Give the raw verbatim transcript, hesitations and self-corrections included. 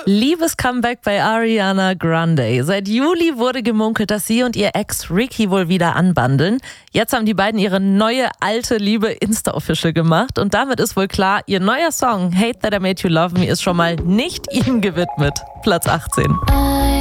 Liebes-Comeback bei Ariana Grande. Seit Juli wurde gemunkelt, dass sie und ihr Ex Ricky wohl wieder anbandeln. Jetzt haben die beiden ihre neue alte Liebe Insta-Official gemacht und damit ist wohl klar, ihr neuer Song Hate That I Made You Love Me ist schon mal nicht ihm gewidmet. Platz achtzehn.